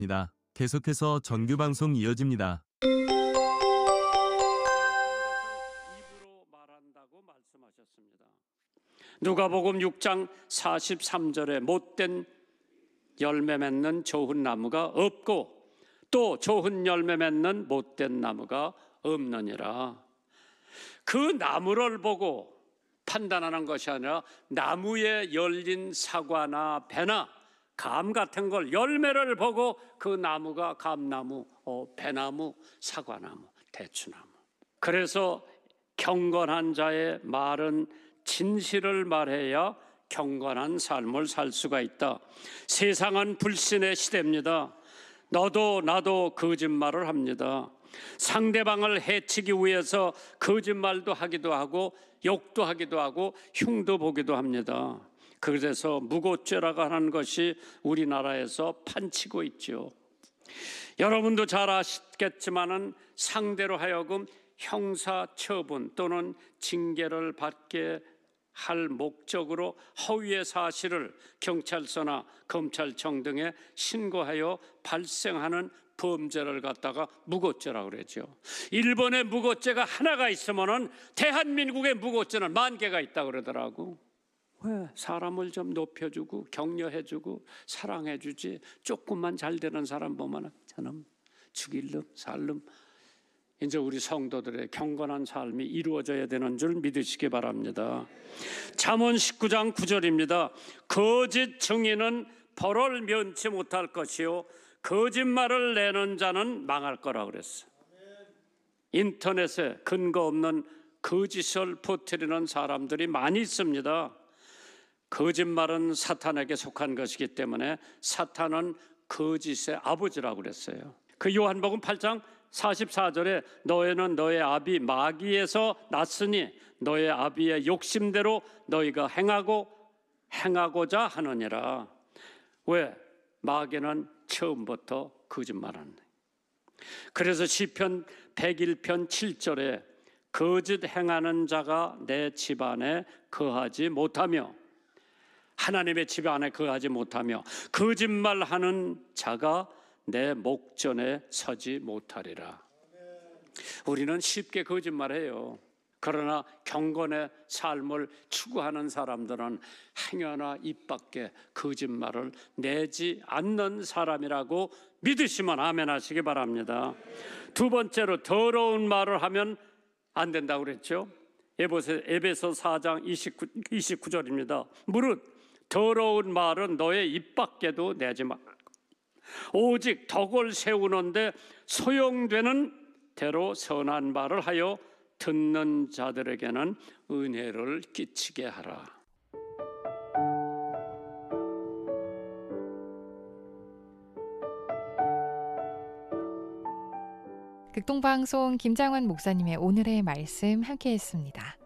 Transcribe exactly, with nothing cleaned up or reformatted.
입니다. 계속해서 정규 방송 이어집니다. 입으로 말한다고 말씀하셨습니다. 누가복음 육 장 사십삼 절에 못된 열매 맺는 좋은 나무가 없고 또 좋은 열매 맺는 못된 나무가 없느니라. 그 나무를 보고 판단하는 것이 아니라 나무에 열린 사과나 배나 감 같은 걸 열매를 보고 그 나무가 감나무, 어, 배나무, 사과나무, 대추나무. 그래서 경건한 자의 말은 진실을 말해야 경건한 삶을 살 수가 있다. 세상은 불신의 시대입니다. 너도 나도 거짓말을 합니다. 상대방을 해치기 위해서 거짓말도 하기도 하고 욕도 하기도 하고 흉도 보기도 합니다. 그래서 무고죄라고 하는 것이 우리나라에서 판치고 있죠. 여러분도 잘 아시겠지만은 상대로 하여금 형사처분 또는 징계를 받게 할 목적으로 허위의 사실을 경찰서나 검찰청 등에 신고하여 발생하는 범죄를 갖다가 무고죄라고 그러죠. 일본의 무고죄가 하나가 있으면은 대한민국의 무고죄는 만 개가 있다고 그러더라고. 왜? 사람을 좀 높여주고 격려해주고 사랑해주지 조금만 잘 되는 사람 보면 저놈 죽일름 살름. 이제 우리 성도들의 경건한 삶이 이루어져야 되는 줄 믿으시기 바랍니다. 잠언 십구 장 구 절입니다. 거짓 증인은 벌을 면치 못할 것이요 거짓말을 내는 자는 망할 거라 그랬어요. 인터넷에 근거 없는 거짓을 퍼뜨리는 사람들이 많이 있습니다. 거짓말은 사탄에게 속한 것이기 때문에 사탄은 거짓의 아버지라고 그랬어요. 그 요한복음 팔 장 사십사 절에 너희는 너의 아비 마귀에서 났으니 너의 아비의 욕심대로 너희가 행하고 행하고자 하느니라. 왜? 마귀는 처음부터 거짓말하는 거예요. 그래서 시편 백일 편 칠 절에 거짓 행하는 자가 내 집안에 거하지 못하며 하나님의 집안에 거하지 못하며 거짓말하는 자가 내 목전에 서지 못하리라. 우리는 쉽게 거짓말해요. 그러나 경건의 삶을 추구하는 사람들은 행여나 입 밖에 거짓말을 내지 않는 사람이라고 믿으시면 아멘 하시기 바랍니다. 두 번째로 더러운 말을 하면 안 된다고 그랬죠. 에베소 사 장 이십구 절입니다. 무릇 더러운 말은 너의 입 밖에도 내지 마. 오직 덕을 세우는데 소용되는 대로 선한 말을 하여 듣는 자들에게는 은혜를 끼치게 하라. 극동방송 김장환 목사님의 오늘의 말씀 함께했습니다.